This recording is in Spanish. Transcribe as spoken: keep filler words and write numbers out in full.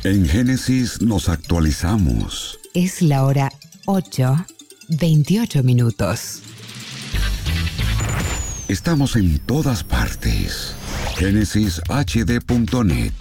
En Génesis nos actualizamos. Es la hora ocho, veintiocho minutos. Estamos en todas partes. Génesis H D punto net.